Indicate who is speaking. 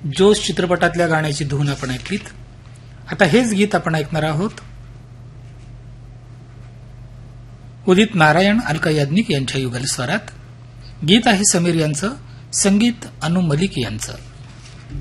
Speaker 1: जोश चित्रपटातल्या गाण्याची धून आपण ऐकलीत. आता हेच गीत आपण ऐकणार आहोत उदित नारायण अलका याज्ञिक यांच्या युगल स्वरात. गीत आहे समीर यांचं, संगीत अनु मलिक यांचं.